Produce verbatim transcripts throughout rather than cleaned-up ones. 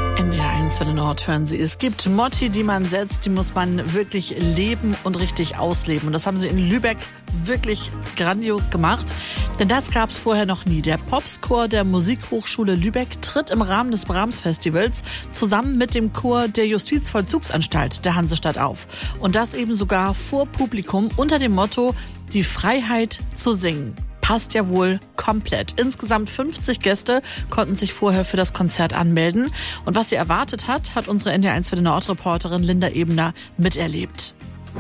N D R eins Welle Nord hören Sie. Es gibt Motti, die man setzt, die muss man wirklich leben und richtig ausleben. Und das haben sie in Lübeck wirklich grandios gemacht. Denn das gab es vorher noch nie. Der Popschor der Musikhochschule Lübeck tritt im Rahmen des Brahms-Festivals zusammen mit dem Chor der Justizvollzugsanstalt der Hansestadt auf. Und das eben sogar vor Publikum unter dem Motto Die Freiheit zu singen. Passt ja wohl komplett. Insgesamt fünfzig Gäste konnten sich vorher für das Konzert anmelden. Und was sie erwartet hat, hat unsere N D R eins Welle Nord-Reporterin Linda Ebener miterlebt.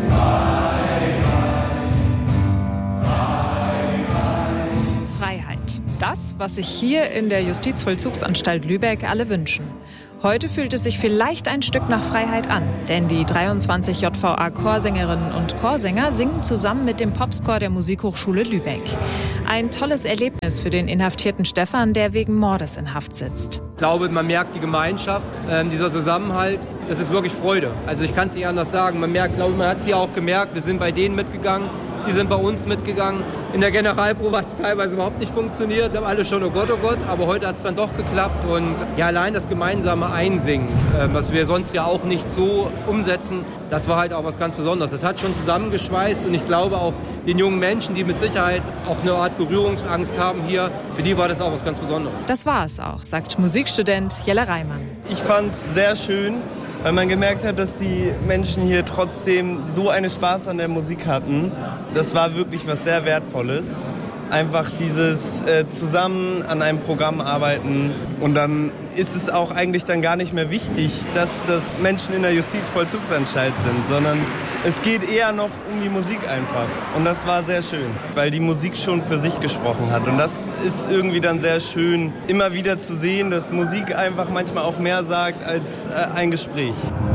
Freiheit. Das, was sich hier in der Justizvollzugsanstalt Lübeck alle wünschen. Heute fühlt es sich vielleicht ein Stück nach Freiheit an, denn die dreiundzwanzig J V A-Chorsängerinnen und Chorsänger singen zusammen mit dem Popschor der Musikhochschule Lübeck. Ein tolles Erlebnis für den inhaftierten Stefan, der wegen Mordes in Haft sitzt. Ich glaube, man merkt die Gemeinschaft, äh, dieser Zusammenhalt, das ist wirklich Freude. Also ich kann es nicht anders sagen. Man merkt, glaube, man hat es hier auch gemerkt, wir sind bei denen mitgegangen. Die sind bei uns mitgegangen. In der Generalprobe hat es teilweise überhaupt nicht funktioniert. Da haben alle schon, oh Gott, oh Gott. Aber heute hat es dann doch geklappt. Und ja, allein das gemeinsame Einsingen, äh, was wir sonst ja auch nicht so umsetzen, das war halt auch was ganz Besonderes. Das hat schon zusammengeschweißt. Und ich glaube auch den jungen Menschen, die mit Sicherheit auch eine Art Berührungsangst haben hier, für die war das auch was ganz Besonderes. Das war es auch, sagt Musikstudent Jelle Reimann. Ich fand es sehr schön, weil man gemerkt hat, dass die Menschen hier trotzdem so einen Spaß an der Musik hatten. Das war wirklich was sehr Wertvolles. Einfach dieses äh, zusammen an einem Programm arbeiten. Und dann ist es auch eigentlich dann gar nicht mehr wichtig, dass das Menschen in der Justizvollzugsanstalt sind, sondern es geht eher noch um die Musik einfach. Und das war sehr schön, weil die Musik schon für sich gesprochen hat. Und das ist irgendwie dann sehr schön, immer wieder zu sehen, dass Musik einfach manchmal auch mehr sagt als äh, ein Gespräch.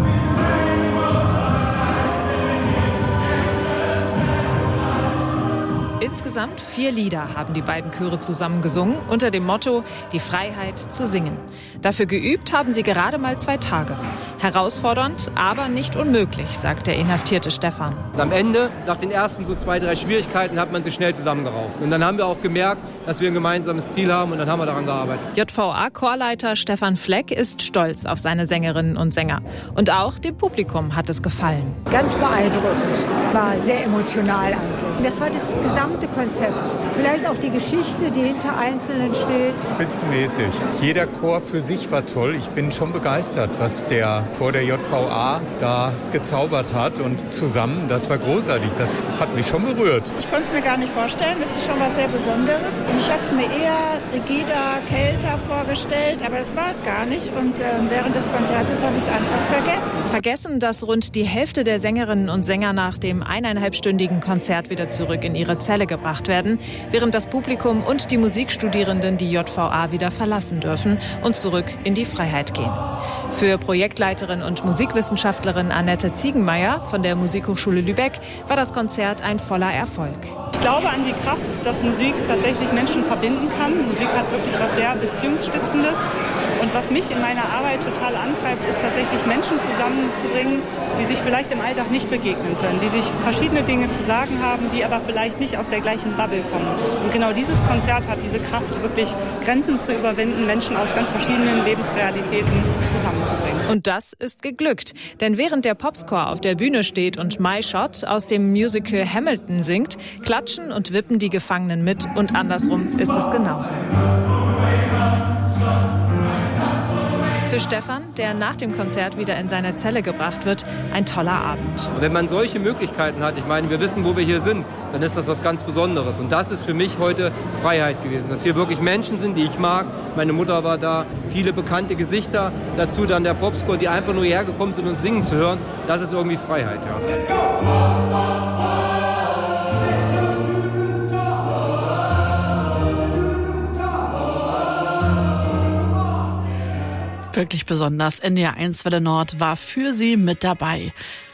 Insgesamt vier Lieder haben die beiden Chöre zusammen gesungen, unter dem Motto Die Freiheit zu singen. Dafür geübt haben sie gerade mal zwei Tage. Herausfordernd, aber nicht unmöglich, sagt der inhaftierte Stefan. Und am Ende, nach den ersten so zwei, drei Schwierigkeiten, hat man sich schnell zusammengerauft. Und dann haben wir auch gemerkt, dass wir ein gemeinsames Ziel haben und dann haben wir daran gearbeitet. J V A-Chorleiter Stefan Fleck ist stolz auf seine Sängerinnen und Sänger. Und auch dem Publikum hat es gefallen. Ganz beeindruckend, war sehr emotional eigentlich. Das war das gesamte Konzept. Vielleicht auch die Geschichte, die hinter Einzelnen steht. Spitzenmäßig. Jeder Chor für sich war toll. Ich bin schon begeistert, was der Chor der J V A da gezaubert hat. Und zusammen, das war großartig. Das hat mich schon berührt. Ich konnte es mir gar nicht vorstellen. Das ist schon was sehr Besonderes. Und ich habe es mir eher rigider, kälter vorgestellt. Aber das war es gar nicht. Und äh, während des Konzertes habe ich es einfach vergessen. Vergessen, dass rund die Hälfte der Sängerinnen und Sänger nach dem eineinhalbstündigen Konzert wieder zurück in ihre Zelle gebracht werden, während das Publikum und die Musikstudierenden die J V A wieder verlassen dürfen und zurück in die Freiheit gehen. Für Projektleiterin und Musikwissenschaftlerin Annette Ziegenmeier von der Musikhochschule Lübeck war das Konzert ein voller Erfolg. Ich glaube an die Kraft, dass Musik tatsächlich Menschen verbinden kann. Musik hat wirklich was sehr Beziehungsstiftendes. Und was mich in meiner Arbeit total antreibt, ist tatsächlich Menschen zusammenzubringen, die sich vielleicht im Alltag nicht begegnen können, die sich verschiedene Dinge zu sagen haben, die aber vielleicht nicht aus der gleichen Bubble kommen. Und genau dieses Konzert hat diese Kraft, wirklich Grenzen zu überwinden, Menschen aus ganz verschiedenen Lebensrealitäten zusammenzubringen. Und das ist geglückt. Denn während der Popschor auf der Bühne steht und My Shot aus dem Musical Hamilton singt, klatschen und wippen die Gefangenen mit und andersrum ist es genauso. Für Stefan, der nach dem Konzert wieder in seine Zelle gebracht wird, ein toller Abend. Und wenn man solche Möglichkeiten hat, ich meine, wir wissen, wo wir hier sind, dann ist das was ganz Besonderes. Und das ist für mich heute Freiheit gewesen. Dass hier wirklich Menschen sind, die ich mag. Meine Mutter war da, viele bekannte Gesichter. Dazu dann der Popschor, die einfach nur hierher gekommen sind, uns singen zu hören. Das ist irgendwie Freiheit, ja. Let's go! Wirklich besonders. N D R eins Welle Nord war für Sie mit dabei.